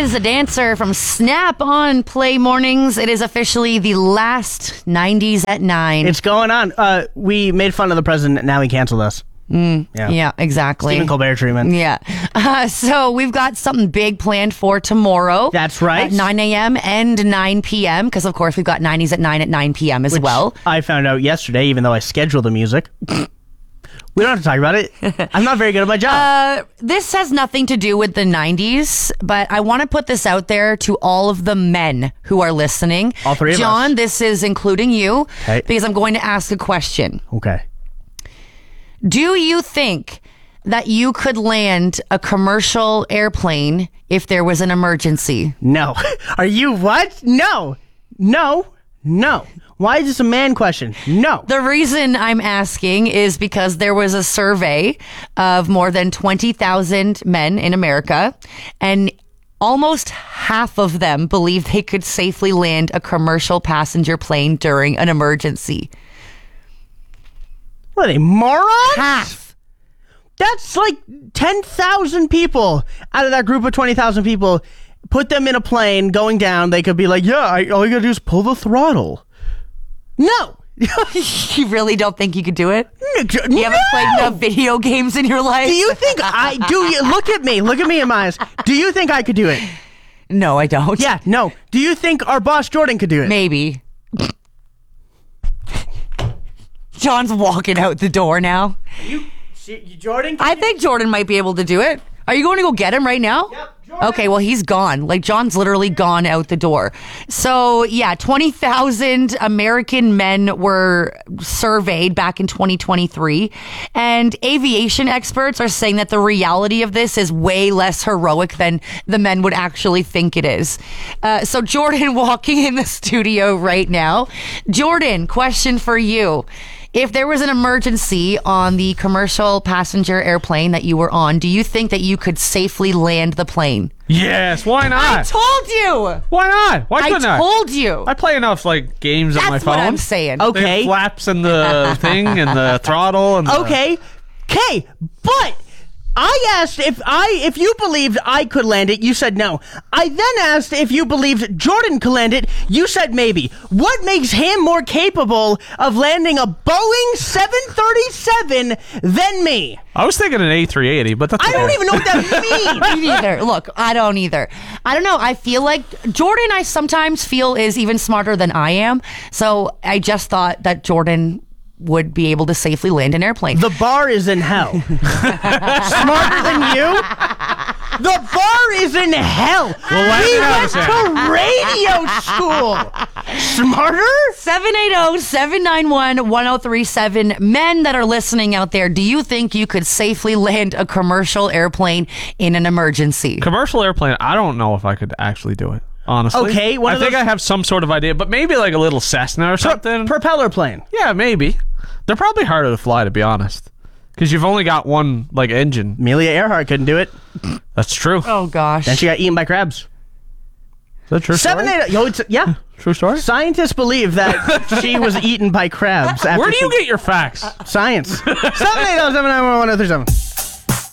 is a dancer from Snap on Play Mornings. It is officially the last 90s at 9. It's going on. We made fun of the president. Now he canceled us. Yeah, exactly. Stephen Colbert treatment. Yeah. So we've got something big planned for tomorrow. That's right. At 9 a.m. and 9 p.m. Because, of course, we've got 90s at 9 at 9 p.m. as well. I found out yesterday, even though I scheduled the music. We don't have to talk about it. I'm not very good at my job. This has nothing to do with the 90s, but I want to put this out there to all of the men who are listening. All three of us. John, this is including you, Okay. because I'm going to ask a question. Okay. Do you think that you could land a commercial airplane if there was an emergency? No. Are you what? No. Why is this a man question? No. The reason I'm asking is because there was a survey of more than 20,000 men in America, and almost half of them believe they could safely land a commercial passenger plane during an emergency. What are they, morons? Half. That's like 10,000 people out of that group of 20,000 people. Put them in a plane going down. They could be like, yeah, all you gotta do is pull the throttle. No. You really don't think you could do it? No. You haven't played enough video games in your life? Do you think I do? You look at me in my eyes. Do you think I could do it? No, I don't. Yeah, no. Do you think our boss Jordan could do it? Maybe. John's walking out the door now. You Jordan? I think Jordan might be able to do it. Are you going to go get him right now? Yep, Jordan. Okay, well, he's gone. Like, John's literally gone out the door. So, yeah, 20,000 American men were surveyed back in 2023. And aviation experts are saying that the reality of this is way less heroic than the men would actually think it is. So, Jordan walking in the studio right now. Jordan, question for you. If there was an emergency on the commercial passenger airplane that you were on, do you think that you could safely land the plane? Yes, why I not? told you. Why not? Why I couldn't I? told you. I play enough like games on my That's phone. what I'm saying. They have Okay. flaps and the thing and the throttle and the- Okay, but I asked if you believed I could land it. You said no. I then asked if you believed Jordan could land it. You said maybe. What makes him more capable of landing a Boeing 737 than me? I was thinking an A380, but that's I don't okay. even know what that means. Me neither. Look, I don't either. I don't know. I feel like Jordan, I sometimes feel, is even smarter than I am. So I just thought that Jordan would be able to safely land an airplane. The bar is in hell. Smarter than you? The bar is in hell. We went to radio school. Smarter? 780-791-1037. Men that are listening out there, do you think you could safely land a commercial airplane in an emergency? Commercial airplane, I don't know if I could actually do it, honestly. Okay, one I of think those- I have some sort of idea, but maybe like a little Cessna or something. Propeller plane. Yeah, maybe. They're probably harder to fly, to be honest, because you've only got one like engine. Amelia Earhart couldn't do it. That's true. Oh, gosh. Then she got eaten by crabs. Is that true? Seven, story? eight, yo, it's, yeah. True story. Scientists believe that she was eaten by crabs. After Where do you get your facts? science? 780-791-1037.